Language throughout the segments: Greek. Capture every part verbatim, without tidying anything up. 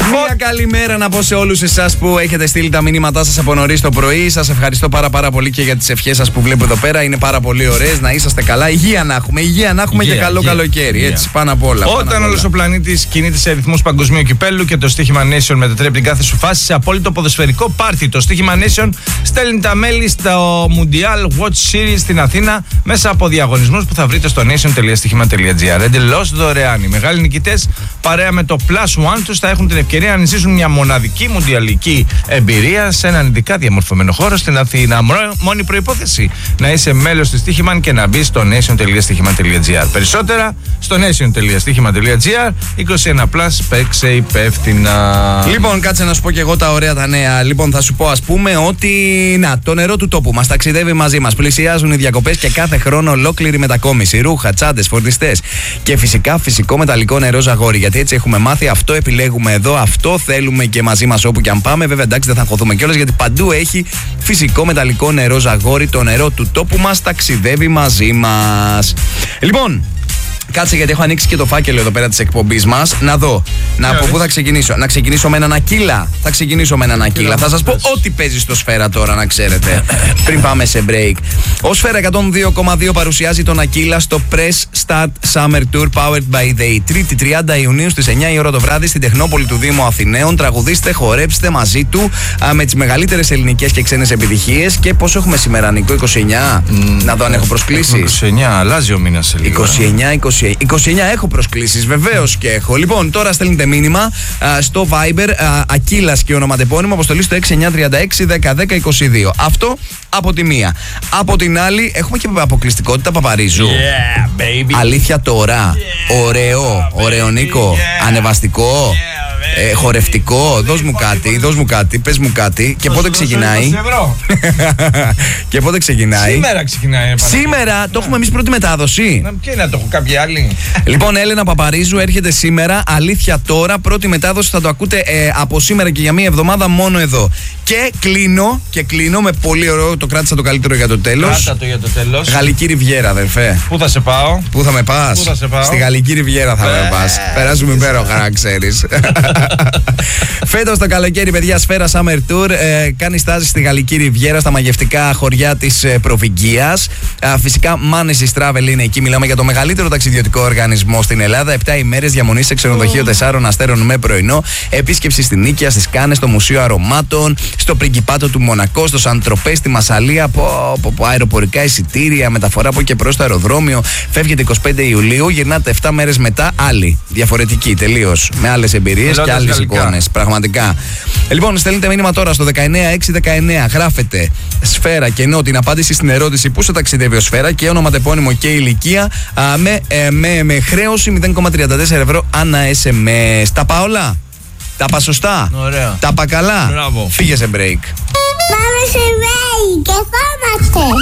Μια καλημέρα να πω σε όλους εσάς που έχετε στείλει τα μηνύματά σας από νωρίς το πρωί. Σας ευχαριστώ πάρα πάρα πολύ και για τις ευχές σας που βλέπω εδώ πέρα. Είναι πάρα πολύ ωραίες. Να είσαστε καλά. Υγεία να έχουμε. Υγεία να έχουμε υγεία, και καλό υγεία, καλοκαίρι. Υγεία. Έτσι πάνω απ' όλα. Όταν όλος ο πλανήτης κινείται σε ρυθμούς παγκοσμίου κυπέλου και το στοίχημα Nation μετατρέπει την κάθε σου φάση σε απόλυτο ποδοσφαιρικό πάρτι. Το στοίχημα Nation στέλνει τα μέλη στο Mundial Watch Series στην Αθήνα μέσα από διαγωνισμούς που θα βρείτε στο nation τελεία στοίχημα τελεία gr. Εντελώς δωρεάν. Οι μεγάλοι νικητές παρέα με το Plus One τους θα έχουν την ευκαιρία να ζήσουν μια μοναδική μουντιαλική εμπειρία σε έναν ειδικά διαμορφωμένο χώρο στην Αθήνα. Μόνη προϋπόθεση να είσαι μέλος της Στοίχημαν και να μπεις στο nation τελεία στοίχημα τελεία gr. Περισσότερα στο nation τελεία στοίχημα τελεία gr. είκοσι ένα πλας, παίξε υπεύθυνα. Λοιπόν, κάτσε να σου πω και εγώ τα ωραία τα νέα. Λοιπόν, θα σου πω ας πούμε ότι να, το νερό του τόπου μας ταξιδεύει μαζί μας. Πλησιάζουν οι διακοπές και κάθε χρόνο ολόκληρη μετακόμιση. Ρούχα, τσάντες, φορτιστές και φυσικά φυσικό μεταλλικό νερό Ζαγόρι. Γιατί έτσι έχουμε μάθει, αυτό επιλέγουμε εδώ, αυτό θέλουμε και μαζί μας όπου και αν πάμε. Βέβαια, εντάξει, δεν θα αγχωθούμε κιόλας γιατί παντού έχει φυσικό μεταλλικό νερό Ζαγόρι. Το νερό του τόπου μας ταξιδεύει μαζί μας. Λοιπόν, κάτσε γιατί έχω ανοίξει και το φάκελο εδώ πέρα της εκπομπής μας. Να δω. Να από πού θα ξεκινήσω. Να ξεκινήσω με έναν Ακύλα. Θα ξεκινήσω με έναν Ακύλα. Θα σας πω ό,τι παίζει στο Σφαίρα τώρα, να ξέρετε. Πριν πάμε σε break. Ο Σφαίρα εκατόν δύο κόμμα δύο παρουσιάζει τον Ακύλα στο Press Start Summer Tour Powered by Day. Τρίτη τριάντα Ιουνίου στις εννιά η ώρα το βράδυ στην Τεχνόπολη του Δήμου Αθηναίων. Τραγουδίστε, χορέψτε μαζί του α, με τις μεγαλύτερες ελληνικές και ξένες επιτυχίες. Και πόσο έχουμε σήμερα, Νικό, είκοσι εννιά. Mm, να δω αν έχω προσκλήσεις. είκοσι εννιά, αλλάζει ο μήνας σε λίγο. είκοσι εννιά, είκοσι, είκοσι εννιά έχω προσκλήσεις, βεβαίως και έχω. Λοιπόν, τώρα στέλνετε μήνυμα α, στο Viber Ακύλας και ονοματεπώνυμο, αποστολή στο έξι εννιά τρία έξι δέκα δέκα είκοσι δύο. Αυτό από τη μία. Από την άλλη, έχουμε και αποκλειστικότητα Παπαρίζου. Yeah, baby. Αλήθεια τώρα. Yeah, ωραίο, yeah, ωραίο Νίκο. Yeah. Ανεβαστικό. Yeah. Ε, χορευτικό, δώσ' μου κάτι, δώσ' μου κάτι, πες μου κάτι. Και πότε ξεκινάει? Και πότε ξεκινάει? Σήμερα ξεκινάει. Σήμερα, το έχουμε εμείς πρώτη μετάδοση. Και να το έχω κάποιοι άλλοι. Λοιπόν, Έλενα Παπαρίζου έρχεται σήμερα. Αλήθεια τώρα, πρώτη μετάδοση θα το ακούτε ε, από σήμερα και για μία εβδομάδα μόνο εδώ. Και κλείνω, και κλείνω με πολύ ωραίο, το κράτησα το καλύτερο για το τέλος. Κράτα το για το τέλος. Γαλλική Ριβιέρα, αδερφέ. Πού θα σε πάω? Πού θα με πας? Πού θα σε πάω? Στη Γαλλική Ριβιέρα θα με πας. Περάσουμε υπέροχα, να ξέρεις. Φέτος το καλοκαίρι, παιδιά, Σφαίρα Summer Tour ε, κάνει στάση στη Γαλλική Ριβιέρα, στα μαγευτικά χωριά της ε, Προβυγγίας. Ε, φυσικά, Manesis Travel είναι εκεί. Μιλάμε για το μεγαλύτερο ταξιδιωτικό οργανισμό στην Ελλάδα. επτά ημέρες διαμονή σε ξενοδοχείο τεσσάρων αστέρων με πρωινό. Επίσκεψη στην Νίκαια, στις Κάνες, στο Μουσείο Αρωμάτων, στο Πριγκιπάτο του Μονακό, στο Σαντροπέ, στη Μασσαλία. Από, από, από αεροπορικά εισιτήρια, μεταφορά από και προς το αεροδρόμιο. Φεύγετε εικοστή πέμπτη Ιουλίου, γυρνάτε επτά μέρες μετά, άλλη. Διαφορετική τελείως. Με άλλες εμπειρίες και άλλες εικόνες. Πραγματικά. Λοιπόν, στέλνετε μήνυμα τώρα στο δεκαεννιά έξι δεκαεννιά. Γράφετε Σφαίρα και ενώ την απάντηση στην ερώτηση πού σε ταξιδεύει ο Σφαίρα και ονοματεπώνυμο και ηλικία α, με, ε, με, με χρέωση μηδέν κόμμα τριάντα τέσσερα ευρώ ανά ες εμ ες. Τα πάω όλα? Τα πα σωστά? Ωραία. Τα πα καλά? Μπράβο. Φύγε σε break. Πάμε σε break και φόμαστε.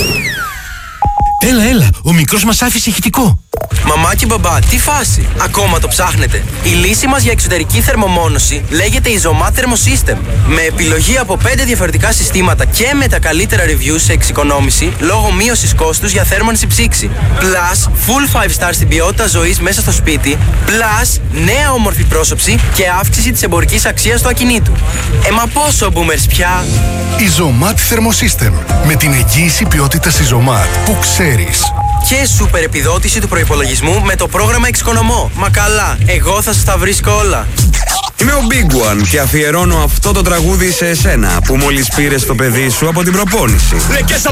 Έλα, έλα, ο μικρός μας άφησε ηχητικό. Μαμά και μπαμπά, τι φάση, ακόμα το ψάχνετε? Η λύση μας για εξωτερική θερμομόνωση λέγεται Isomat Thermosystem. Με επιλογή από πέντε διαφορετικά συστήματα και με τα καλύτερα reviews σε εξοικονόμηση λόγω μείωσης κόστους για θέρμανση ψήξη. Plus, full five star στην ποιότητα ζωής μέσα στο σπίτι. Plus, νέα όμορφη πρόσωψη και αύξηση της εμπορικής αξίας του ακινήτου. Ε, μα πόσο boomers πια? Isomat Thermosystem. Με την εγγύηση ποιότητας Isomat που ξέρεις. Και σούπερ επιδότηση του προϋπολογισμού με το πρόγραμμα Εξοικονομώ. Μα καλά, εγώ θα σας τα βρίσκω όλα. Είμαι ο Big One και αφιερώνω αυτό το τραγούδι σε εσένα που μόλις πήρες το παιδί σου από την προπόνηση.